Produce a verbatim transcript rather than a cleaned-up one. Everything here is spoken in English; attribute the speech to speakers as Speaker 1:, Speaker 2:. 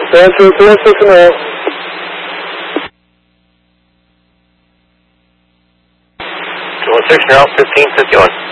Speaker 1: Stand through to one system A.
Speaker 2: two one six, you're out, fifteen fifty-one.